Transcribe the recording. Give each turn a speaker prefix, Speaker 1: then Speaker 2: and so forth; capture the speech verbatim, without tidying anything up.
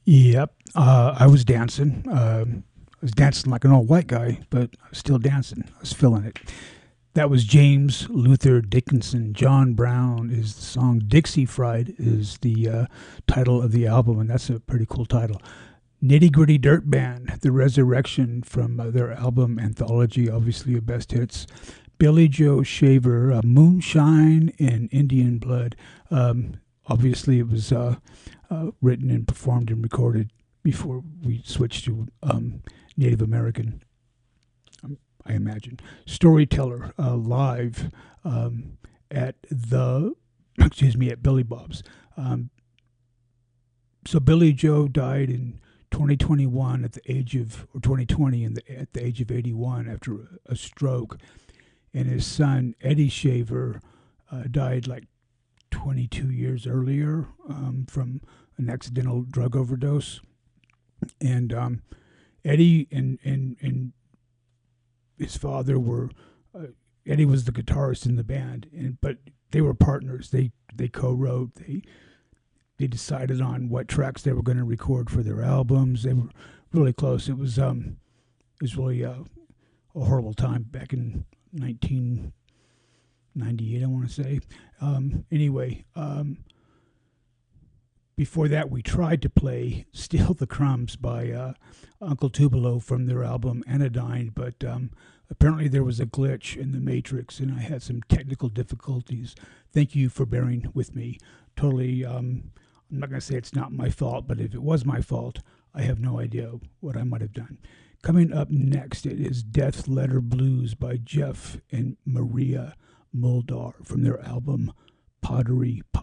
Speaker 1: Yep, uh, I was dancing. Um I was dancing like an old white guy, but I was still dancing. I was feeling it. That was James Luther Dickinson. John Brown is the song. Dixie Fried is the uh, title of the album, and that's a pretty cool title. Nitty Gritty Dirt Band, The Resurrection from uh, their album Anthology, obviously a best hits. Billy Joe Shaver, uh, Moonshine and Indian Blood. Um, obviously, it was uh, uh, written and performed and recorded before we switched to um, Native American, um, I imagine. Storyteller uh, live um, at the, excuse me, at Billy Bob's. Um, so Billy Joe died in twenty twenty-one at the age of, or twenty twenty in the, at the age of eighty-one after a, a stroke. And his son, Eddie Shaver, uh, died like twenty-two years earlier um, from an accidental drug overdose. And um, Eddie and, and, and his father were, uh, Eddie was the guitarist in the band, and but they were partners. They they co-wrote. They they decided on what tracks they were going to record for their albums. They were really close. It was um it was really uh, a horrible time back in nineteen ninety-eight, I want to say. Um, anyway, um, before that, we tried to play "Steal the Crumbs" by uh, Uncle Tupelo from their album Anodyne, but um, apparently there was a glitch in the matrix, and I had some technical difficulties. Thank you for bearing with me. Totally, um, I'm not going to say it's not my fault, but if it was my fault, I have no idea what I might have done. Coming up next, it is Death Letter Blues by Jeff and Maria Muldaur from their album Pottery